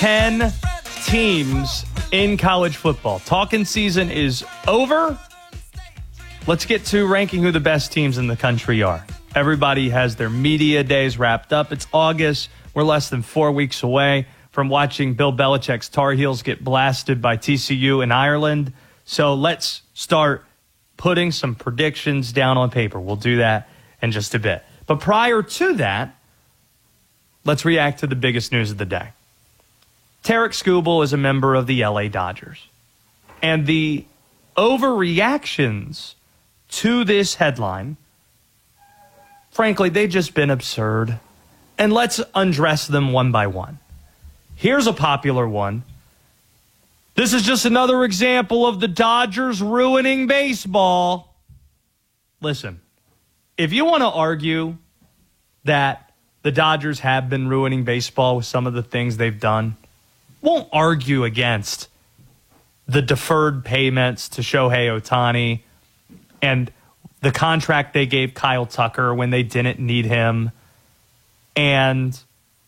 10 teams in college football. Talking season is over. Let's get to ranking who the best teams in the country are. Everybody has their media days wrapped up. It's August. We're less than 4 weeks away from watching Bill Belichick's Tar Heels get blasted by TCU in Ireland. So let's start putting some predictions down on paper. We'll do that in just a bit. But prior to that, let's react to the biggest news of the day. Tarek Skubal is a member of the LA Dodgers. And the overreactions to this headline, frankly, they've just been absurd. And let's undress them one by one. Here's a popular one. This is just another example of the Dodgers ruining baseball. Listen, if you want to argue that the Dodgers have been ruining baseball with some of the things they've done, won't argue against the deferred payments to Shohei Ohtani and the contract they gave Kyle Tucker when they didn't need him and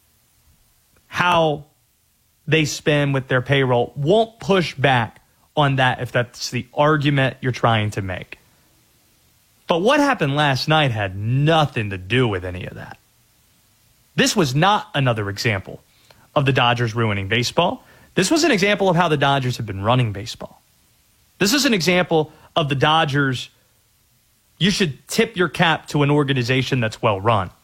how they spend with their payroll. Won't push back on that if that's the argument you're trying to make. But what happened last night had nothing to do with any of that. This was not another example of the Dodgers ruining baseball. This was an example of how the Dodgers have been running baseball. This is an example of the Dodgers. You should tip your cap to an organization that's well run.